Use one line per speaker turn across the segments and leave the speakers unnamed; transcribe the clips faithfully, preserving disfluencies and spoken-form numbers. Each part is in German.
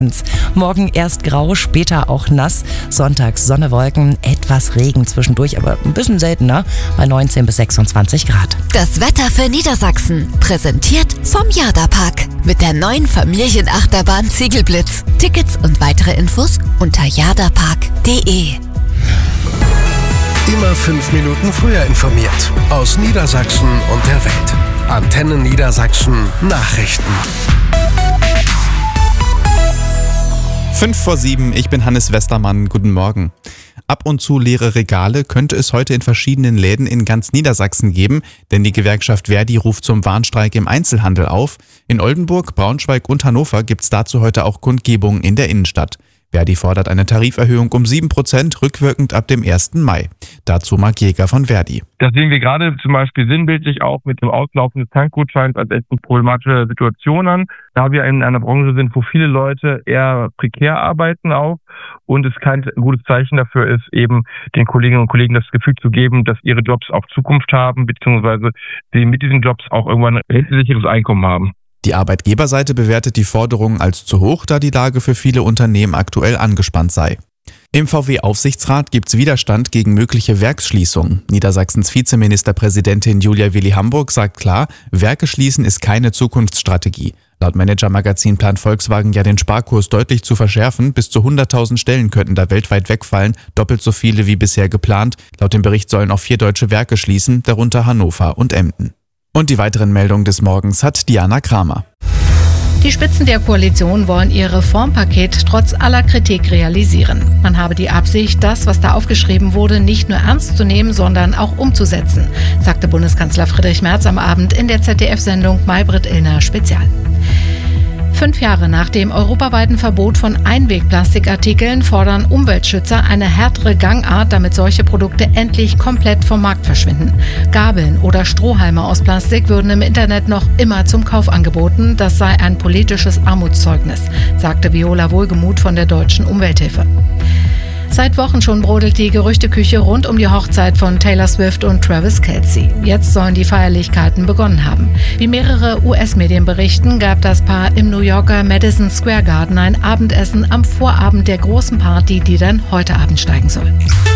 Morgen erst grau, später auch nass. Sonntags Sonne, Wolken, etwas Regen zwischendurch, aber ein bisschen seltener, bei neunzehn bis sechsundzwanzig Grad.
Das Wetter für Niedersachsen, präsentiert vom Jada-Park. Mit der neuen Familienachterbahn Ziegelblitz. Tickets und weitere Infos unter jadapark punkt de.
Immer fünf Minuten früher informiert. Aus Niedersachsen und der Welt. Antenne Niedersachsen Nachrichten.
Fünf vor sieben, ich bin Hannes Westermann, guten Morgen. Ab und zu leere Regale könnte es heute in verschiedenen Läden in ganz Niedersachsen geben, denn die Gewerkschaft Verdi ruft zum Warnstreik im Einzelhandel auf. In Oldenburg, Braunschweig und Hannover gibt es dazu heute auch Kundgebungen in der Innenstadt. Verdi fordert eine Tariferhöhung um sieben Prozent, rückwirkend ab dem ersten Mai. Dazu Marc Jäger von Verdi.
Das sehen wir gerade zum Beispiel sinnbildlich auch mit dem Auslaufen des Tankgutscheins als echt eine problematische Situation an. Da wir in einer Branche sind, wo viele Leute eher prekär arbeiten auch und es kein gutes Zeichen dafür ist, eben den Kolleginnen und Kollegen das Gefühl zu geben, dass ihre Jobs auch Zukunft haben, beziehungsweise sie mit diesen Jobs auch irgendwann ein rentensicheres Einkommen haben.
Die Arbeitgeberseite bewertet die Forderungen als zu hoch, da die Lage für viele Unternehmen aktuell angespannt sei. Im V W-Aufsichtsrat gibt's Widerstand gegen mögliche Werksschließungen. Niedersachsens Vizeministerpräsidentin Julia Willi-Hamburg sagt klar, Werke schließen ist keine Zukunftsstrategie. Laut Manager-Magazin plant Volkswagen ja den Sparkurs deutlich zu verschärfen. Bis zu hunderttausend Stellen könnten da weltweit wegfallen, doppelt so viele wie bisher geplant. Laut dem Bericht sollen auch vier deutsche Werke schließen, darunter Hannover und Emden. Und die weiteren Meldungen des Morgens hat Diana Kramer.
Die Spitzen der Koalition wollen ihr Reformpaket trotz aller Kritik realisieren. Man habe die Absicht, das, was da aufgeschrieben wurde, nicht nur ernst zu nehmen, sondern auch umzusetzen, sagte Bundeskanzler Friedrich Merz am Abend in der Z D F-Sendung Maybrit Illner Spezial. Fünf Jahre nach dem europaweiten Verbot von Einwegplastikartikeln fordern Umweltschützer eine härtere Gangart, damit solche Produkte endlich komplett vom Markt verschwinden. Gabeln oder Strohhalme aus Plastik würden im Internet noch immer zum Kauf angeboten. Das sei ein politisches Armutszeugnis, sagte Viola Wohlgemuth von der Deutschen Umwelthilfe. Seit Wochen schon brodelt die Gerüchteküche rund um die Hochzeit von Taylor Swift und Travis Kelce. Jetzt sollen die Feierlichkeiten begonnen haben. Wie mehrere U S-Medien berichten, gab das Paar im New Yorker Madison Square Garden ein Abendessen am Vorabend der großen Party, die dann heute Abend steigen soll.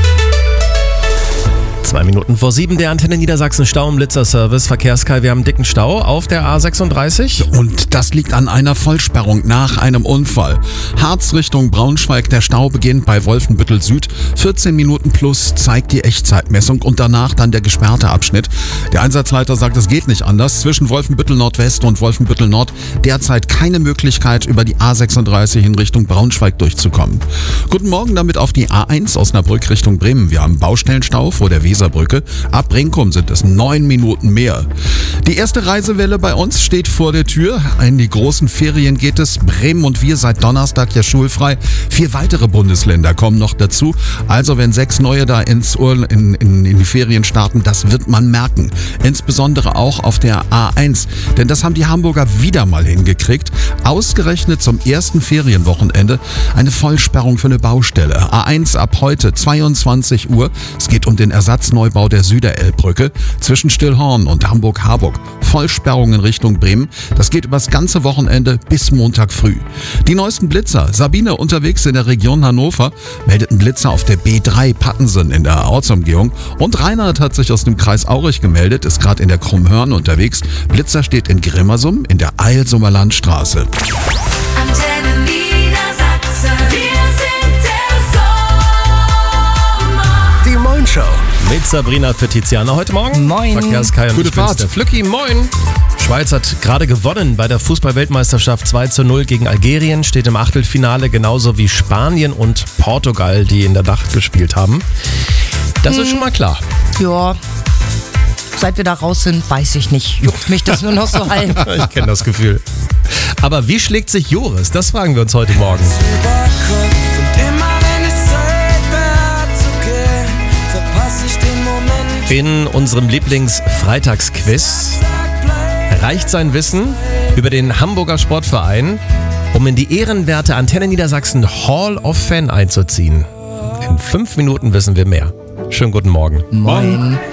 Zwei Minuten vor sieben, der Antenne Niedersachsen Stau- und Blitzer-Service. Verkehrskai, wir haben einen dicken Stau auf der A sechsunddreißig.
Und das liegt an einer Vollsperrung nach einem Unfall. Harz Richtung Braunschweig, der Stau beginnt bei Wolfenbüttel Süd. vierzehn Minuten plus zeigt die Echtzeitmessung und danach dann der gesperrte Abschnitt. Der Einsatzleiter sagt, es geht nicht anders. Zwischen Wolfenbüttel Nordwest und Wolfenbüttel Nord derzeit keine Möglichkeit, über die A sechsunddreißig in Richtung Braunschweig durchzukommen. Guten Morgen damit auf die A eins Osnabrück Richtung Bremen. Wir haben Baustellenstau vor der Weserbrücke. Ab Brinkum sind es neun Minuten mehr. Die erste Reisewelle bei uns steht vor der Tür. In die großen Ferien geht es. Bremen und wir seit Donnerstag ja schulfrei. Vier weitere Bundesländer kommen noch dazu. Also wenn sechs neue da ins Ur- in, in, in die Ferien starten, das wird man merken. Insbesondere auch auf der A eins. Denn das haben die Hamburger wieder mal hingekriegt. Ausgerechnet zum ersten Ferienwochenende eine Vollsperrung für eine Baustelle. A eins ab heute zweiundzwanzig Uhr. Es geht um den Ersatzneubau der Süderelbbrücke zwischen Stillhorn und Hamburg-Harburg. Vollsperrung in Richtung Bremen. Das geht übers ganze Wochenende bis Montag früh. Die neuesten Blitzer. Sabine unterwegs in der Region Hannover meldet einen Blitzer auf der B drei Pattensen in der Ortsumgehung. Und Reinhard hat sich aus dem Kreis Aurich gemeldet, ist gerade in der Krummhörn unterwegs. Blitzer steht in Grimmersum in der Eilsumer Landstraße.
Antenne Niedersachsen, wir sind der Sommer.
Die Moin-Show.
Mit Sabrina für Tiziana heute Morgen.
Moin.
Verkehrskai und
Gute
ich bin's,
Fahrt.
der Flücki, moin. Schweiz hat gerade gewonnen bei der Fußball-Weltmeisterschaft zwei zu null gegen Algerien, steht im Achtelfinale, genauso wie Spanien und Portugal, die in der Nacht gespielt haben. Das hm. ist schon mal klar.
Ja, seit wir da raus sind, weiß ich nicht. Juckt mich das nur noch so halb.
Ich kenne das Gefühl. Aber wie schlägt sich Joris? Das fragen wir uns heute Morgen. In unserem Lieblings-Freitagsquiz reicht sein Wissen über den Hamburger Sportverein, um in die ehrenwerte Antenne Niedersachsen Hall of Fame einzuziehen. In fünf Minuten wissen wir mehr. Schönen guten Morgen.
Moin.